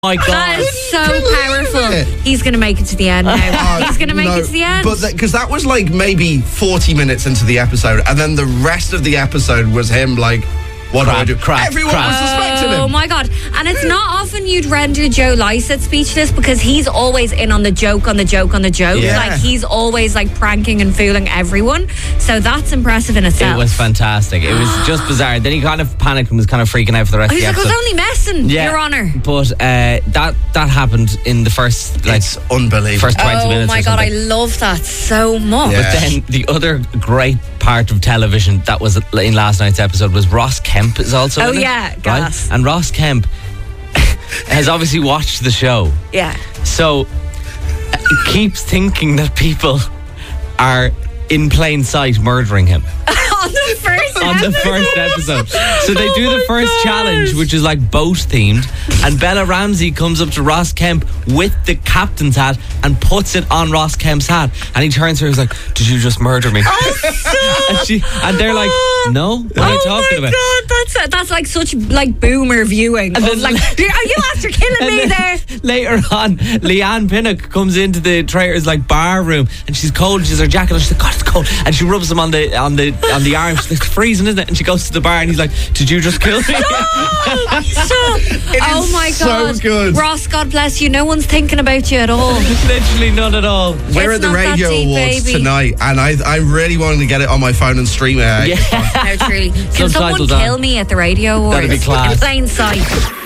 My God. That is so powerful. He's going to make it to the end now. He's going to make it to the end. But because that was like maybe 40 minutes into the episode, and then the rest of the episode was him like, what do I do? Everyone was suspecting him. Oh my God. And it's not often you'd render Joe Lycett speechless because he's always in on the joke, on the joke, on the joke. Yeah. Like he's always like pranking and fooling everyone. So that's impressive in itself. It was fantastic. It was just bizarre. Then he kind of panicked and was kind of freaking out for the rest of He's the like, I episode. was only messing, Your Honour. But that happened in the first It's unbelievable. first 20 minutes. Oh my or God, I something. love that so much. Yeah. But then the other great part of television that was in last night's episode was Ross Kemp is also in it, yeah, right? gas. And Ross Kemp has obviously watched the show, Yeah. so keeps thinking that people are in plain sight murdering him On the first episode. So they do the first challenge, which is like boat themed, and Bella Ramsey comes up to Ross Kemp with the captain's hat and puts it on Ross Kemp's hat, and he turns to her and he's like, "Did you just murder me?" and they're like, "No, what are you talking about?" God, that's like such like boomer viewing. And then, Like, are you after killing me there? Later on, Leanne Pinnock comes into the trader's like bar room, and she's cold. She's her jacket on. She's like, "God, it's cold," and she rubs him on the arm. She's like, "Freezing, isn't it?" And she goes to the bar, and he's like, "Did you just kill me?" Stop. Oh my so God, good. Ross, God bless you. No one's thinking about you at all. Literally none at all. We're It's at the not that Radio deep, Awards baby. tonight, and I really wanted to get it on my phone and stream it. Yeah. No, truly. Can someone Subtitles on. kill me at the Radio Awards? That'd be class. In plain sight.